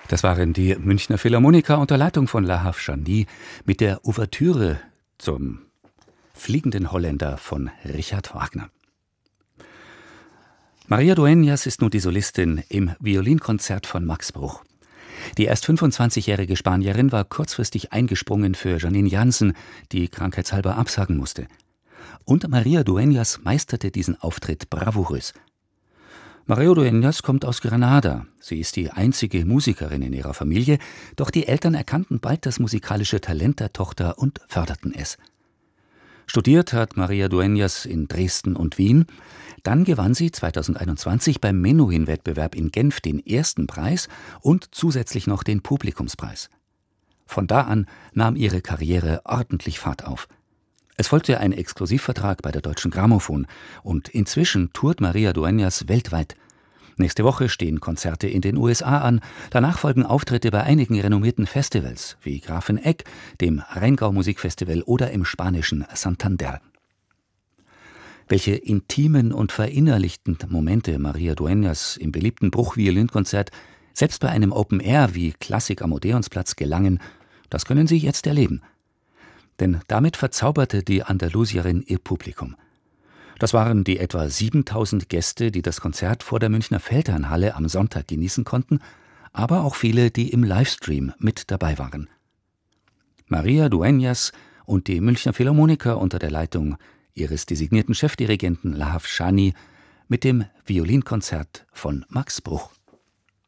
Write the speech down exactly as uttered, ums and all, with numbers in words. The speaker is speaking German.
Das waren die Münchner Philharmoniker unter Leitung von Lahav Shani mit der Ouvertüre zum Fliegenden Holländer von Richard Wagner. Maria Dueñas ist nun die Solistin im Violinkonzert von Max Bruch. Die erst fünfundzwanzigjährige Spanierin war kurzfristig eingesprungen für Janine Jansen, die krankheitshalber absagen musste. Und Maria Dueñas meisterte diesen Auftritt bravourös. Maria Dueñas kommt aus Granada. Sie ist die einzige Musikerin in ihrer Familie, doch die Eltern erkannten bald das musikalische Talent der Tochter und förderten es. Studiert hat Maria Dueñas in Dresden und Wien. Dann gewann sie zweitausendeinundzwanzig beim Menuhin-Wettbewerb in Genf den ersten Preis und zusätzlich noch den Publikumspreis. Von da an nahm ihre Karriere ordentlich Fahrt auf. Es folgte ein Exklusivvertrag bei der Deutschen Grammophon und inzwischen tourt Maria Dueñas weltweit. Nächste Woche stehen Konzerte in den U S A an, danach folgen Auftritte bei einigen renommierten Festivals wie Grafenegg, dem Rheingau Musikfestival oder im spanischen Santander. Welche intimen und verinnerlichten Momente Maria Dueñas im beliebten Bruch-Violinkonzert selbst bei einem Open Air wie Klassik am Odeonsplatz gelangen, das können Sie jetzt erleben. Denn damit verzauberte die Andalusierin ihr Publikum. Das waren die etwa siebentausend Gäste, die das Konzert vor der Münchner Feldherrnhalle am Sonntag genießen konnten, aber auch viele, die im Livestream mit dabei waren. Maria Dueñas und die Münchner Philharmoniker unter der Leitung ihres designierten Chefdirigenten Lahav Shani mit dem Violinkonzert von Max Bruch.